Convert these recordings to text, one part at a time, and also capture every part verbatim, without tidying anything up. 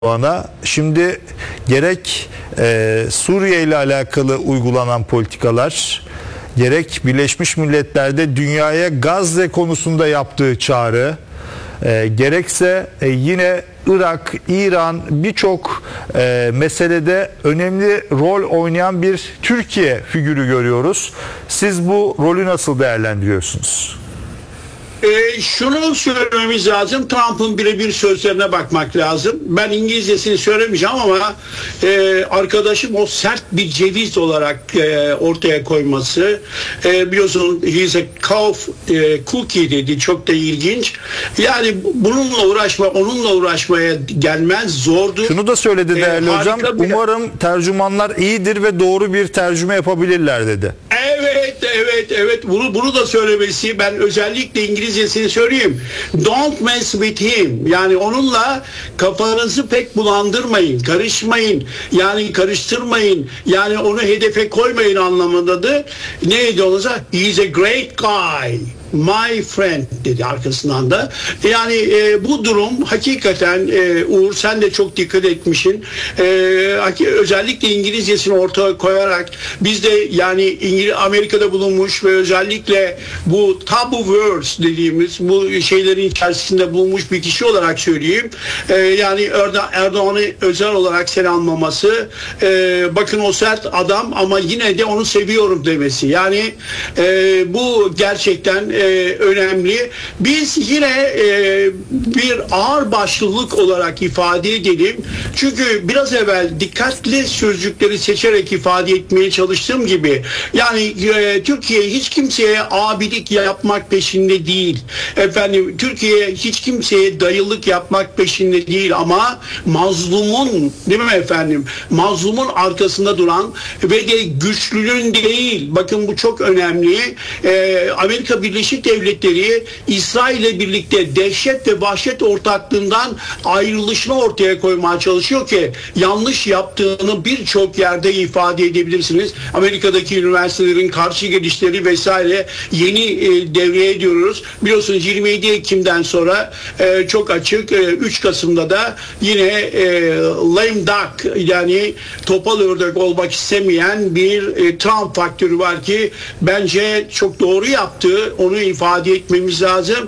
Erdoğan'a. Şimdi gerek e, Suriye ile alakalı uygulanan politikalar, gerek Birleşmiş Milletler'de dünyaya Gazze konusunda yaptığı çağrı, e, gerekse e, yine Irak, İran birçok e, meselede önemli rol oynayan bir Türkiye figürü görüyoruz. Siz bu rolü nasıl değerlendiriyorsunuz? E, şunu söylememiz lazım. Trump'ın birebir sözlerine bakmak lazım. Ben İngilizcesini söylemeyeceğim ama e, arkadaşım o sert bir ceviz olarak e, ortaya koyması. E, biliyorsun he's a cough e, cookie dedi. Çok da ilginç. Yani bununla uğraşma, onunla uğraşmaya gelmez. Zordur. Şunu da söyledi değerli e, hocam. Bir... Umarım tercümanlar iyidir ve doğru bir tercüme yapabilirler dedi. Evet, evet, evet. Bunu bunu da söylemesi, ben özellikle İngilizcesini söyleyeyim. Don't mess with him. Yani onunla kafanızı pek bulandırmayın, karışmayın. Yani karıştırmayın. Yani onu hedefe koymayın anlamındadır. Neydi onunla? He's a great guy. My friend dedi arkasından da. Yani e, bu durum hakikaten e, Uğur, sen de çok dikkat etmişsin. E, özellikle İngilizcesini ortaya koyarak biz de yani İngiliz, Amerika'da bulunmuş ve özellikle bu tabu words dediğimiz bu şeylerin içerisinde bulunmuş bir kişi olarak söyleyeyim. E, yani Erdo- Erdoğan'ı özel olarak selamlaması, e, bakın o sert adam ama yine de onu seviyorum demesi. Yani e, bu gerçekten e, Ee, önemli. Biz yine e, bir ağır başlılık olarak ifade edelim. Çünkü biraz evvel dikkatli sözcükleri seçerek ifade etmeye çalıştığım gibi yani e, Türkiye hiç kimseye abilik yapmak peşinde değil. Efendim Türkiye hiç kimseye dayılık yapmak peşinde değil ama mazlumun, değil mi efendim? Mazlumun arkasında duran ve de güçlünün değil. Bakın bu çok önemli. E, Amerika Birleşik Devletleri İsrail ile birlikte dehşet ve vahşet ortaklığından ayrılışını ortaya koymaya çalışıyor ki yanlış yaptığını birçok yerde ifade edebilirsiniz. Amerika'daki üniversitelerin karşı gelişleri vesaire yeni e, devreye ediyoruz. Biliyorsunuz yirmi yedi Ekim'den sonra e, çok açık. E, üç Kasım'da da yine e, lame duck yani topal ördek olmak istemeyen bir e, Trump faktörü var ki bence çok doğru yaptı. Onu ifade etmemiz lazım.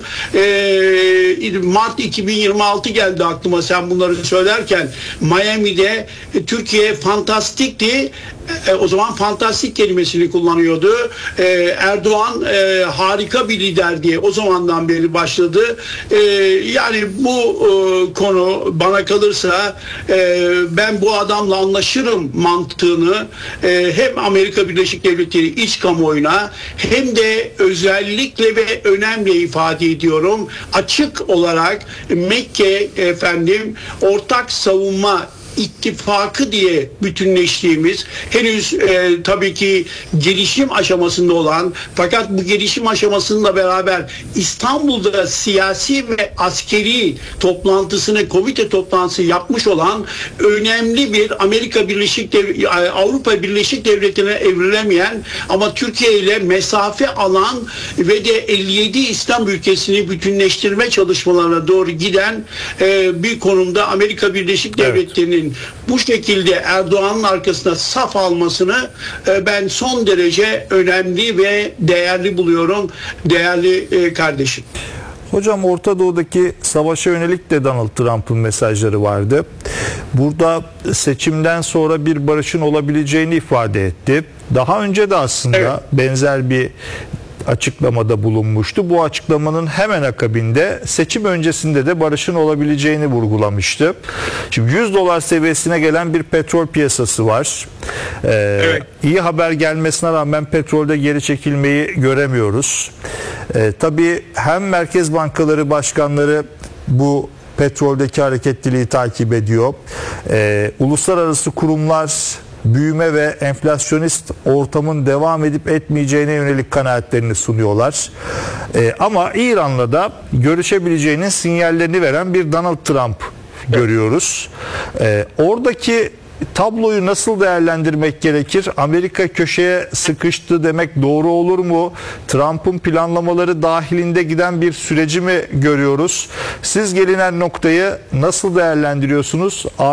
Ee, Mart iki bin yirmi altı geldi aklıma sen bunları söylerken. Miami'de e, Türkiye fantastikti. E, o zaman fantastik kelimesini kullanıyordu. E, Erdoğan e, harika bir lider diye o zamandan beri başladı. E, yani bu e, konu bana kalırsa e, ben bu adamla anlaşırım mantığını e, hem Amerika Birleşik Devletleri iç kamuoyuna hem de özellikle ve önemli ifade ediyorum. Açık olarak Mekke efendim ortak savunma ittifakı diye bütünleştiğimiz henüz e, tabii ki gelişim aşamasında olan fakat bu gelişim aşamasıyla beraber İstanbul'da siyasi ve askeri toplantısını komite toplantısı yapmış olan önemli bir Amerika Birleşik Dev- Avrupa Birleşik Devletleri'ne evrilemeyen ama Türkiye ile mesafe alan ve de elli yedi İslam ülkesini bütünleştirme çalışmalarına doğru giden e, bir konumda Amerika Birleşik Devletleri'nin evet. bu şekilde Erdoğan'ın arkasına saf almasını e, ben son derece önemli ve değerli buluyorum değerli e, kardeşim. Hocam Orta Doğu'daki savaşa yönelik de Donald Trump'ın mesajları vardı. Burada seçimden sonra bir barışın olabileceğini ifade etti. Daha önce de aslında evet. benzer bir açıklamada bulunmuştu. Bu açıklamanın hemen akabinde seçim öncesinde de barışın olabileceğini vurgulamıştı. Şimdi yüz dolar seviyesine gelen bir petrol piyasası var. Ee, evet. İyi haber gelmesine rağmen petrolde geri çekilmeyi göremiyoruz. Ee, tabii hem merkez bankaları başkanları bu petroldeki hareketliliği takip ediyor. Ee, uluslararası kurumlar büyüme ve enflasyonist ortamın devam edip etmeyeceğine yönelik kanaatlerini sunuyorlar. Ee, ama İran'la da görüşebileceğinin sinyallerini veren bir Donald Trump görüyoruz. Ee, oradaki tabloyu nasıl değerlendirmek gerekir? Amerika köşeye sıkıştı demek doğru olur mu? Trump'ın planlamaları dahilinde giden bir süreci mi görüyoruz? Siz gelinen noktayı nasıl değerlendiriyorsunuz?